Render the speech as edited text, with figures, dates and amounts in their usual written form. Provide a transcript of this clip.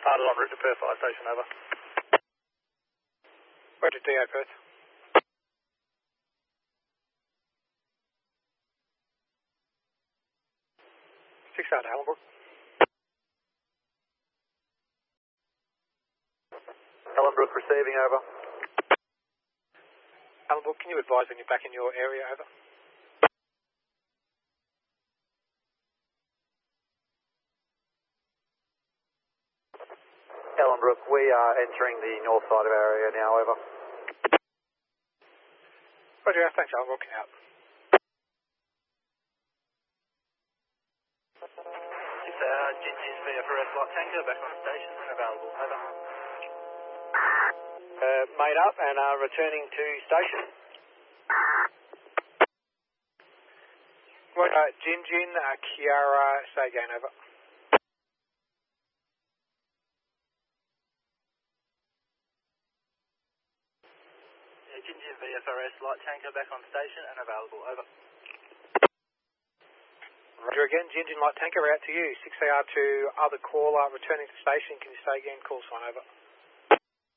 Harder en route to Perth Fire Station, over. Roger, DO Perth. Six out to Ellenbrook. Ellenbrook receiving, over. Ellenbrook, can you advise when you're back in your area, over? Ellenbrook, we are entering the north side of our area now, over. Roger, thanks Ellenbrook, out. Gingi's VFRS light tanker back on station and available, over. Made up and are returning to station. Roger, Gingin, Kiara, say again, over. Gingin VFRS light tanker back on station and available, over. Roger again, Gingin light tanker out to you. 6AR2, other caller returning to station. Can you say again, call sign, over.